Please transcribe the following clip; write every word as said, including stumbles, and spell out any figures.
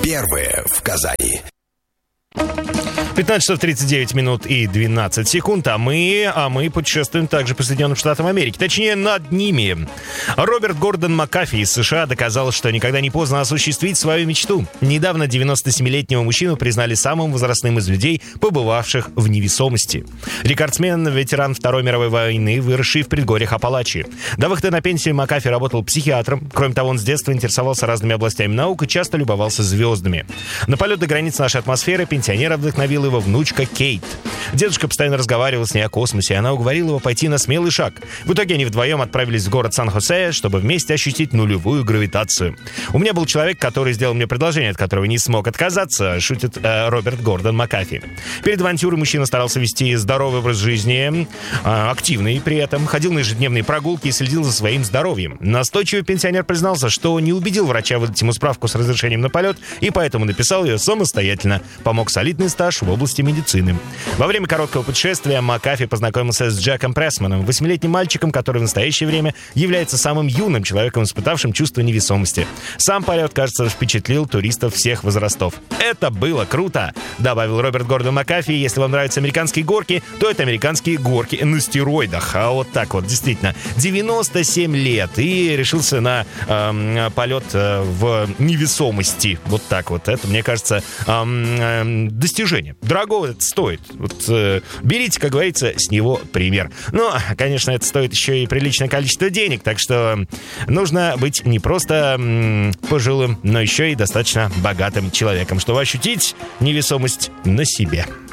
Первые в Казани. пятнадцать часов тридцать девять минут и двенадцать секунд, а мы, а мы путешествуем также по Соединенным Штатам Америки, точнее над ними. Роберт Гордон Макафи из США доказал, что никогда не поздно осуществить свою мечту. Недавно девяностосемилетнего мужчину признали самым возрастным из людей, побывавших в невесомости. Рекордсмен, ветеран Второй мировой войны, выросший в предгорьях Апалачии. До выхода на пенсию Макафи работал психиатром. Кроме того, он с детства интересовался разными областями наук и часто любовался звездами. На полет до границ нашей атмосферы пенсионера вдохновил его внучка Кейт. Дедушка постоянно разговаривал с ней о космосе, и она уговорила его пойти на смелый шаг. В итоге они вдвоем отправились в город Сан-Хосе, чтобы вместе ощутить нулевую гравитацию. У меня был человек, который сделал мне предложение, от которого не смог отказаться, шутит э, Роберт Гордон Макафи. Перед авантюрой мужчина старался вести здоровый образ жизни, э, активный при этом, ходил на ежедневные прогулки и следил за своим здоровьем. Настойчивый пенсионер признался, что не убедил врача выдать ему справку с разрешением на полет, и поэтому написал ее самостоятельно. Помог солидный стаж в области медицины. Во время короткого путешествия Макафи познакомился с Джеком Прессманом, восьмилетним мальчиком, который в настоящее время является самым юным человеком, испытавшим чувство невесомости. Сам полет, кажется, впечатлил туристов всех возрастов. «Это было круто», — добавил Роберт Гордон Макафи. «Если вам нравятся американские горки, то это американские горки на стероидах». А вот так вот, действительно. девяносто семь лет и решился на э, полет э, в невесомости. Вот так вот. Это, мне кажется, э, э, достижение. Дорого это стоит. Вот, э, берите, как говорится, с него пример. Но, конечно, это стоит еще и приличное количество денег, так что нужно быть не просто м, пожилым, но еще и достаточно богатым человеком, чтобы ощутить невесомость на себе.